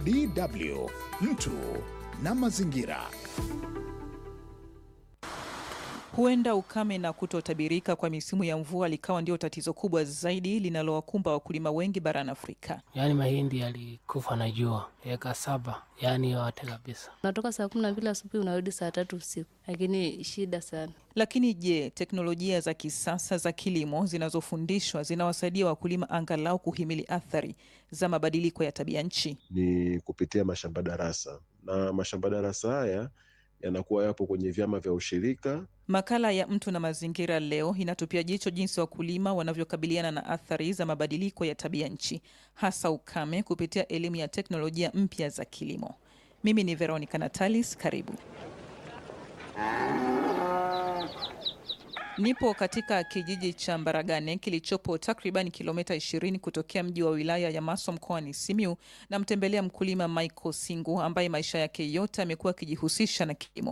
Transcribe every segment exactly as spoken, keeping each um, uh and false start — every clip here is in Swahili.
D W, mtu na mazingira. Huenda ukame na kutotabirika kwa misimu ya mvua likawa ndio tatizo kubwa zaidi linalowakumba wakulima wengi barani Afrika. Yaani mahindi yalikufa na jua, eka saba, yaani yote kabisa. Natoka saa kumi na mbili asubuhi unarudi saa tatu usiku, lakini shida sana. Lakini je, teknolojia za kisasa za kilimo zinazofundishwa zinawasaidia wakulima angalau kuhimili athari za mabadiliko ya tabia nchi? Ni kupitia mashamba darasa, na mashamba darasa haya yanakuwa yapo kwenye vyama vya ushirika. Makala ya Mtu na Mazingira leo inatupia jicho jinsi wakulima wanavyokabiliana na athari za mabadiliko ya tabia nchi, hasa ukame, kupitia elimu ya teknolojia mpya za kilimo. Mimi ni Veronica Natalis, karibu. Nipo katika kijiji cha Mbaragane kilichopo takriban kilomita ishirini kutokea mji wa wilaya ya Maswa mkoani Simiyu, na mtembelea mkulima Michael Singu ambaye maisha yake yote amekuwa akijihusisha na kilimo.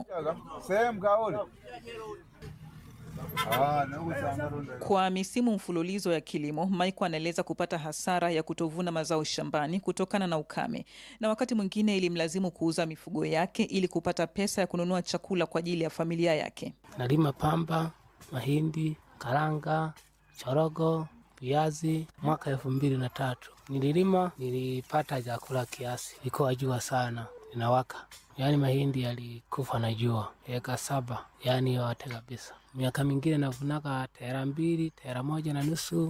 Kwa misimu mfululizo ya kilimo, Michael anaeleza kupata hasara ya kutovuna mazao shambani kutokana na ukame, na wakati mwingine ilimlazimu kuuza mifugo yake ili kupata pesa ya kununua chakula kwa ajili ya familia yake. Nalima pamba, mahindi, karanga, chorogo, viazi. Mwaka elfu mbili na tatu nililima, nilipata chakula kiasi, ilikuwa jua sana, inawaka. Yaani mahindi yalikufa na jua, eka saba, yaani yote kabisa. Miaka mingine navunaka tera mbili, tera moja na nusu.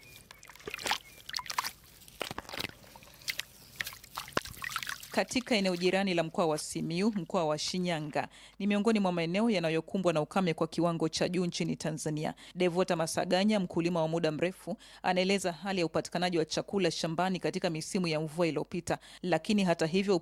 Katika eneo jirani la mkoa wa Simiyu, mkoa wa Shinyanga ni miongoni mwa maeneo yanayokumbwa na ukame kwa kiwango cha juu nchini Tanzania. Devota Masaganya, mkulima wa muda mrefu, anaeleza hali ya upatikanaji wa chakula shambani katika misimu ya mvua iliyopita, lakini hata hivyo